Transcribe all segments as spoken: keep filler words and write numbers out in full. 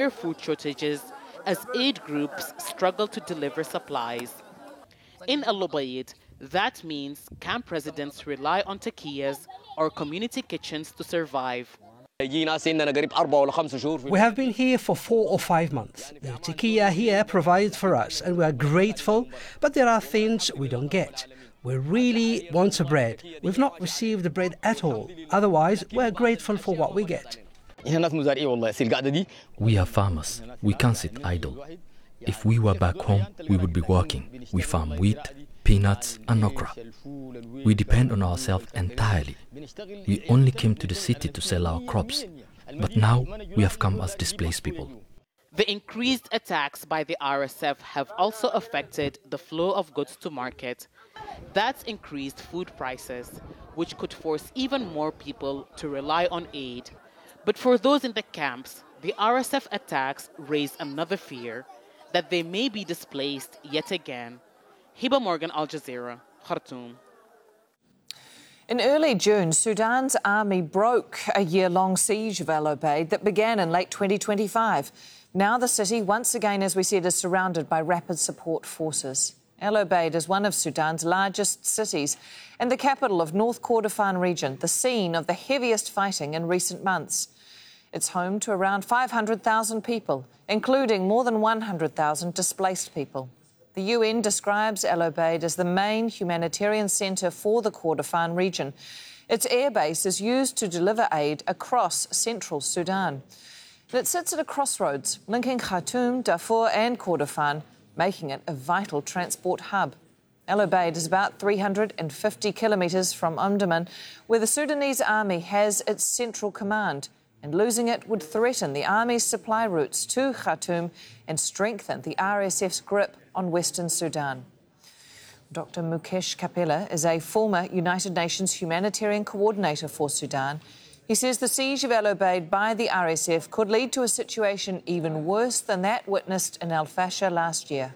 severe food shortages as aid groups struggle to deliver supplies. In Al Ubaid, that means camp residents rely on takias or community kitchens to survive. We have been here for four or five months. The takiya here provides for us and we are grateful, but there are things we don't get. We really want a bread. We've not received the bread at all. Otherwise, we're grateful for what we get. We are farmers. We can't sit idle. If we were back home, we would be working. We farm wheat, peanuts and okra. We depend on ourselves entirely. We only came to the city to sell our crops, but now we have come as displaced people. The increased attacks by the R S F have also affected the flow of goods to market. That's increased food prices, which could force even more people to rely on aid. But for those in the camps, the R S F attacks raise another fear, that they may be displaced yet again. Hiba Morgan, Al Jazeera, Khartoum. In early June, Sudan's army broke a year-long siege of Al Ubaid that began in late twenty twenty-five. Now the city, once again, as we said, is surrounded by rapid support forces. Al Ubaid is one of Sudan's largest cities and the capital of North Kordofan region, the scene of the heaviest fighting in recent months. It's home to around five hundred thousand people, including more than one hundred thousand displaced people. The U N describes Al Ubaid as the main humanitarian centre for the Kordofan region. Its airbase is used to deliver aid across central Sudan. And it sits at a crossroads linking Khartoum, Darfur and Kordofan, making it a vital transport hub. Al Ubaid is about three hundred fifty kilometres from Omdurman, where the Sudanese army has its central command, and losing it would threaten the army's supply routes to Khartoum and strengthen the R S F's grip on Western Sudan. Doctor Mukesh Kapila is a former United Nations humanitarian coordinator for Sudan. He says the siege of Al Ubaid by the R S F could lead to a situation even worse than that witnessed in Al Fasher last year.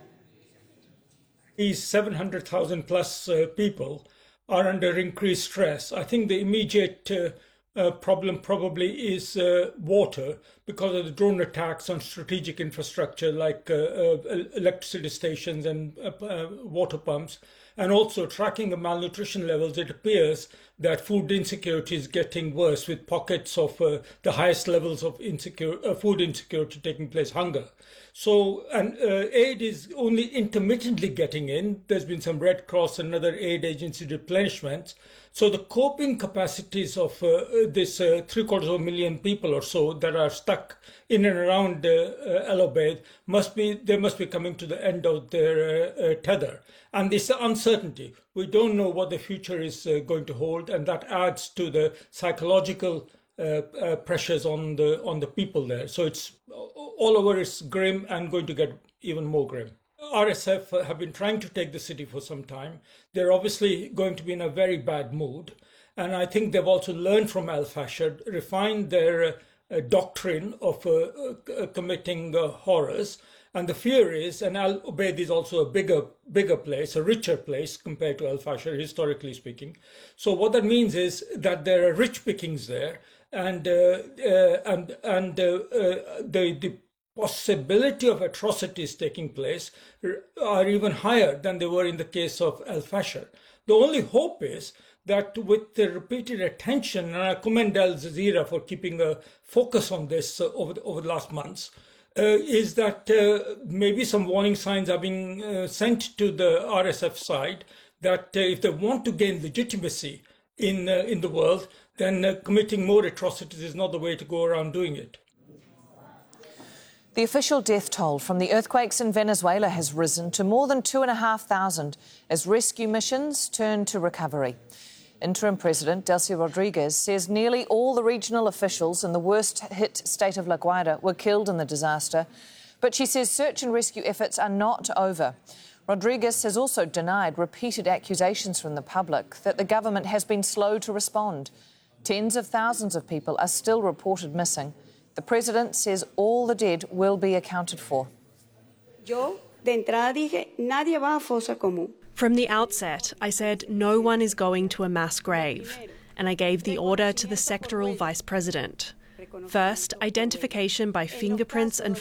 These seven hundred thousand plus uh, people are under increased stress. I think the immediate uh, Uh, problem probably is uh, water, because of the drone attacks on strategic infrastructure like uh, uh, electricity stations and uh, uh, water pumps, and also tracking the malnutrition levels. It appears that food insecurity is getting worse, with pockets of uh, the highest levels of insecure, uh, food insecurity taking place, hunger. So, and uh, aid is only intermittently getting in. There's been some Red Cross and other aid agency replenishments. So the coping capacities of uh, this uh, three quarters of a million people or so that are stuck in and around uh, uh, Al Ubaid must be, they must be coming to the end of their uh, uh, tether. And this uncertainty, we don't know what the future is uh, going to hold, and that adds to the psychological uh, uh, pressures on the on the people there. So it's all over, it's grim and going to get even more grim. R S F have been trying to take the city for some time. They're obviously going to be in a very bad mood. And I think they've also learned from Al Fasher, refined their uh, doctrine of uh, uh, committing uh, horrors. And the fear is, and Al Ubaid is also a bigger, bigger place, a richer place compared to Al Fasher, historically speaking. So what that means is that there are rich pickings there, and uh, uh, and and uh, uh, the the possibility of atrocities taking place are even higher than they were in the case of Al Fasher. The only hope is that with the repeated attention, and I commend Al Jazeera for keeping a focus on this uh, over, the, over the last months, uh, is that uh, maybe some warning signs are being uh, sent to the R S F side that uh, if they want to gain legitimacy in, uh, in the world, then uh, committing more atrocities is not the way to go around doing it. The official death toll from the earthquakes in Venezuela has risen to more than two and a half thousand as rescue missions turn to recovery. Interim President Delcy Rodriguez says nearly all the regional officials in the worst-hit state of La Guaira were killed in the disaster, but she says search and rescue efforts are not over. Rodriguez has also denied repeated accusations from the public that the government has been slow to respond. Tens of thousands of people are still reported missing. The President says all the dead will be accounted for. Yo, de entrada dije, nadie va a fosa común. From the outset, I said no one is going to a mass grave, and I gave the order to the sectoral vice president. First, identification by fingerprints and